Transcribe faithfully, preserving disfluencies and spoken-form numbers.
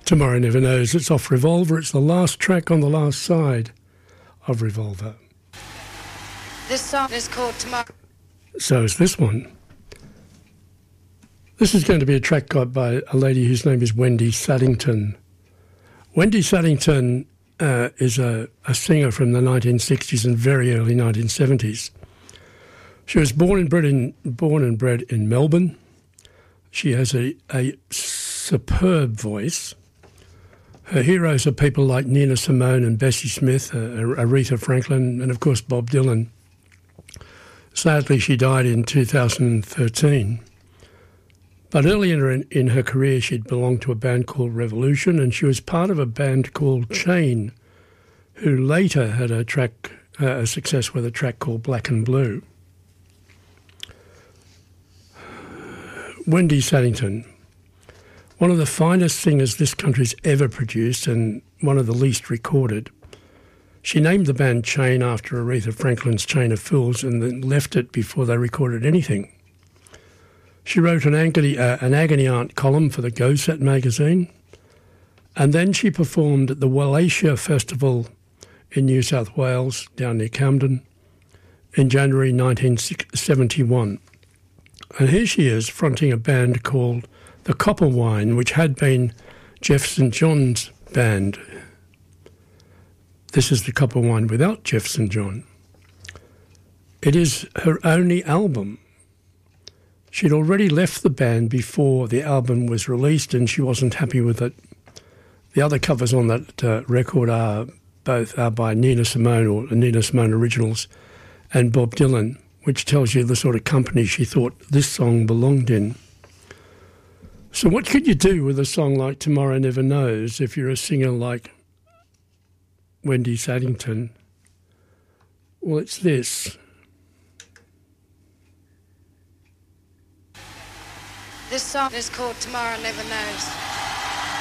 Tomorrow Never Knows. It's off Revolver. It's the last track on the last side of Revolver. This song is called Tomorrow. So is this one. This is going to be a track got by a lady whose name is Wendy Saddington. Wendy Saddington uh, is a, a singer from the nineteen sixties and very early nineteen seventies. She was born and bred in, born and bred in Melbourne. She has a, a superb voice. Her heroes are people like Nina Simone and Bessie Smith, uh, Aretha Franklin, and of course Bob Dylan. Sadly, she died in two thousand thirteen. But earlier in, in her career, she'd belonged to a band called Revolution, and she was part of a band called Chain, who later had a track, uh, a success with a track called Black and Blue. Wendy Saddington, one of the finest singers this country's ever produced and one of the least recorded. She named the band Chain after Aretha Franklin's Chain of Fools and then left it before they recorded anything. She wrote an agony, uh, an agony aunt column for the Go Set magazine, and then she performed at the Wallachia Festival in New South Wales, down near Camden, in January nineteen seventy-one. And here she is fronting a band called the Copper Wine, which had been Jeff Saint John's band. This is the Copper Wine without Jeff Saint John. It is her only album. She'd already left the band before the album was released and she wasn't happy with it. The other covers on that uh, record are both are by Nina Simone or Nina Simone Originals and Bob Dylan, which tells you the sort of company she thought this song belonged in. So what could you do with a song like Tomorrow Never Knows if you're a singer like Wendy Saddington? Well, it's this. This song is called Tomorrow Never Knows.